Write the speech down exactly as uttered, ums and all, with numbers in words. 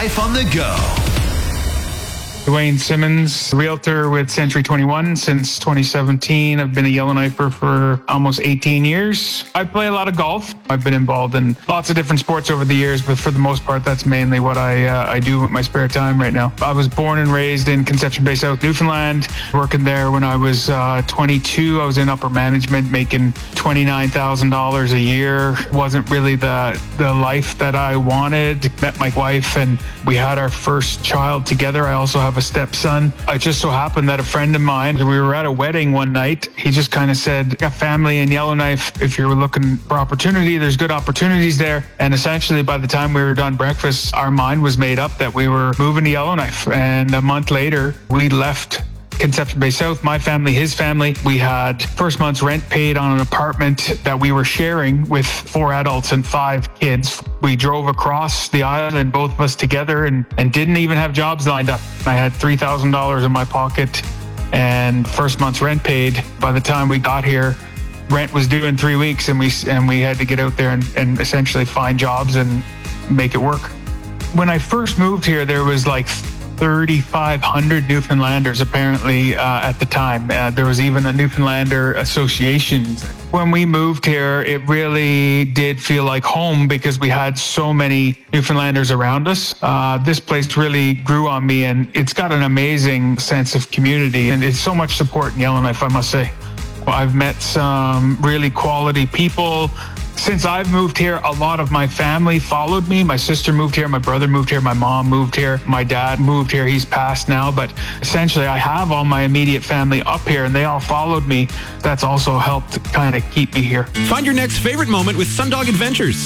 Life on the Go. Dwayne Simmons, realtor with Century twenty-one since twenty seventeen. I've been a Yellowknifer for almost eighteen years. I play a lot of golf. I've been involved in lots of different sports over the years, but for the most part, that's mainly what I uh, I do with my spare time right now. I was born and raised in Conception Bay South, Newfoundland. Working there when I was uh, twenty-two. I was in upper management, making twenty-nine thousand dollars a year. Wasn't really the, the life that I wanted. Met my wife and we had our first child together. I also have a stepson. It just so happened that a friend of mine, we were at a wedding one night. He just kind of said, got family in Yellowknife. If you're looking for opportunity, there's good opportunities there. And essentially by the time we were done breakfast, our mind was made up that we were moving to Yellowknife. And a month later, we left Conception Bay South, my family, his family. We had first month's rent paid on an apartment that we were sharing with four adults and five kids. We drove across the island, both of us together, and, and didn't even have jobs lined up. I had three thousand dollars in my pocket and first month's rent paid. By the time we got here, rent was due in three weeks and we and we had to get out there and, and essentially find jobs and make it work. When I first moved here, there was like thirty-five hundred Newfoundlanders apparently uh, at the time. Uh, there was even a Newfoundlander association. When we moved here, it really did feel like home because we had so many Newfoundlanders around us. Uh, this place really grew on me and it's got an amazing sense of community and it's so much support in Yellowknife, I must say. I've met some really quality people. Since I've moved here, a lot of my family followed me. My sister moved here, my brother moved here, my mom moved here, my dad moved here. He's passed now, but essentially I have all my immediate family up here and they all followed me. That's also helped kind of keep me here. Find your next favorite moment with Sundog Adventures.